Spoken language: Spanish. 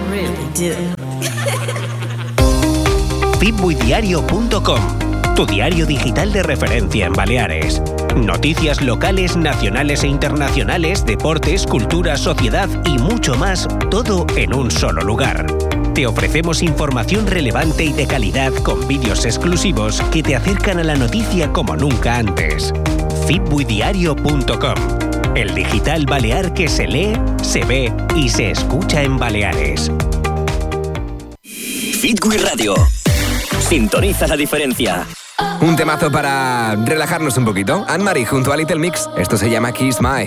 really do. Fitbuidiario.com, tu diario digital de referencia en Baleares. Noticias locales, nacionales e internacionales, deportes, cultura, sociedad y mucho más, todo en un solo lugar. Te ofrecemos información relevante y de calidad con vídeos exclusivos que te acercan a la noticia como nunca antes. Fitbuidiario.com, el digital balear que se lee, se ve y se escucha en Baleares. Fitbui Radio. Sintoniza la diferencia. Un temazo para relajarnos un poquito. Anne-Marie junto a Little Mix. Esto se llama Kiss My.